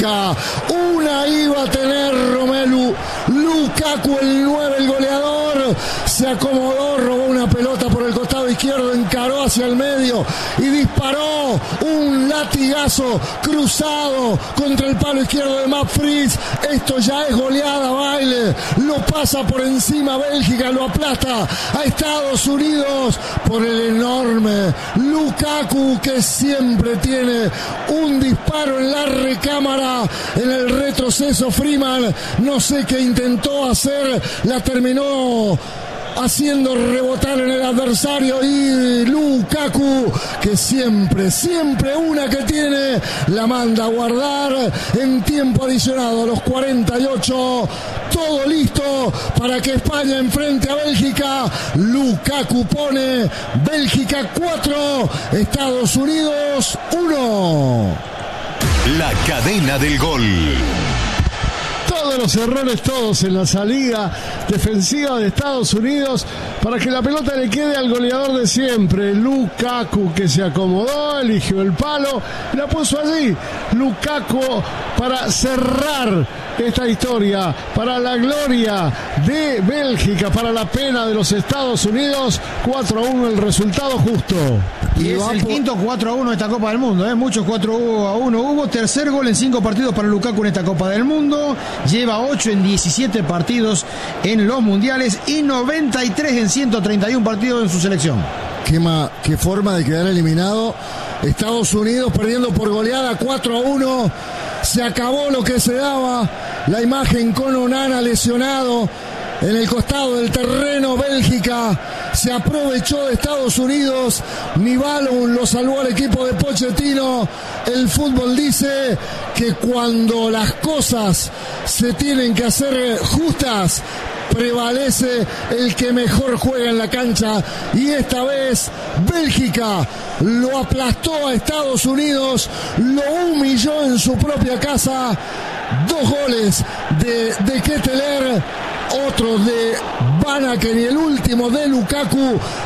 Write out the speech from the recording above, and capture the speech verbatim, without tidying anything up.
Bélgica. Una iba a tener Romelu Lukaku, el nueve, el goleador. Se acomodó, robó una pelota por el costado izquierdo, encaró hacia el medio y disparó un latigazo cruzado contra el palo izquierdo de Matt Fritz. Esto ya es goleada, baile. Lo pasa por encima Bélgica, lo aplasta a Estados Unidos por el enorme Lukaku, que siempre tiene un disparo en la recámara. En el retroceso Freeman, no sé qué intentó hacer, la terminó haciendo rebotar en el adversario, y Lukaku, que siempre, siempre una que tiene, la manda a guardar en tiempo adicionado a los cuarenta y ocho. Todo listo para que España enfrente a Bélgica. Lukaku pone Bélgica cuatro, Estados Unidos uno. La cadena del gol. Todos los errores, todos en la salida defensiva de Estados Unidos para que la pelota le quede al goleador de siempre, Lukaku, que se acomodó, eligió el palo, la puso allí. Lukaku para cerrar esta historia, para la gloria de Bélgica, para la pena de los Estados Unidos. Cuatro a uno el resultado justo. Y, y es el por... quinto cuatro a uno de esta Copa del Mundo, ¿eh? Muchos cuatro a uno hubo. Tercer gol en cinco partidos para Lukaku en esta Copa del Mundo. Lleva ocho en diecisiete partidos en los mundiales y noventa y tres en ciento treinta y uno partidos en su selección. Qué, ma, qué forma de quedar eliminado. Estados Unidos perdiendo por goleada cuatro a uno. Se acabó lo que se daba. La imagen con Onana lesionado en el costado del terreno. Bélgica se aprovechó de Estados Unidos. Nivalum lo salvó al equipo de Pochettino. El fútbol dice que cuando las cosas se tienen que hacer justas, prevalece el que mejor juega en la cancha, y esta vez Bélgica lo aplastó a Estados Unidos, lo humilló en su propia casa. Dos goles de, de Ketteler, otro de Van Aken y el último de Lukaku